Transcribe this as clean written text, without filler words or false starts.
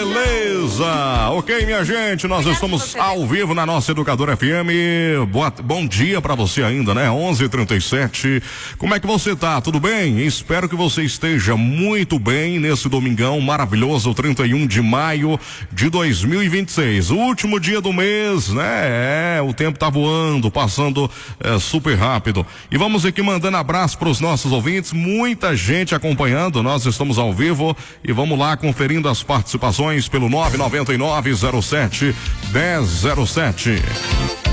beleza? Ok, minha gente, nós estamos ao vivo na nossa Educadora FM. Bom dia pra você ainda, né? 11h37. Como é que você tá? Tudo bem? Espero que você esteja muito bem nesse domingão maravilhoso, 31 de maio de 2026. O último dia do mês, né? O tempo tá voando, passando super rápido. E vamos aqui mandando abraço pros nossos ouvintes, muita gente acompanhando, nós estamos ao vivo e vamos lá conferindo as participações pelo 99907-1007.